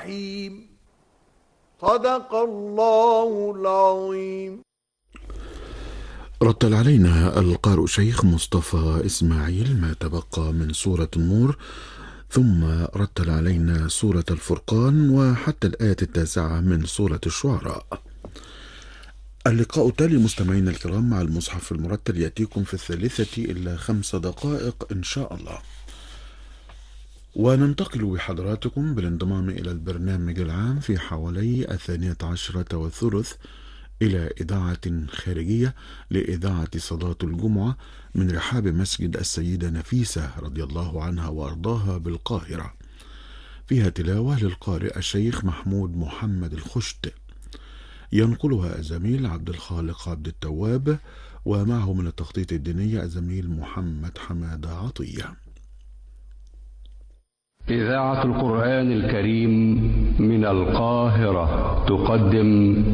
الرحيم. صدق الله العظيم. رتل علينا القارئ شيخ مصطفى إسماعيل ما تبقى من سورة النور، ثم رتل علينا سورة الفرقان وحتى الآية 9 من سورة الشعراء. اللقاء التالي مستمعينا الكرام مع المصحف المرتل يأتيكم في 3:05 دقائق إن شاء الله، وننتقل بحضراتكم بالانضمام إلى البرنامج العام في حوالي 12:03 إلى إذاعة خارجية لإذاعة صلاة الجمعة من رحاب مسجد السيدة نفيسة رضي الله عنها وأرضاها بالقاهرة، فيها تلاوة للقارئ الشيخ محمود محمد الخشت، ينقلها الزميل عبد الخالق عبد التواب، ومعه من التخطيط الديني الزميل محمد حمادة عطية. إذاعة القرآن الكريم من القاهرة تقدم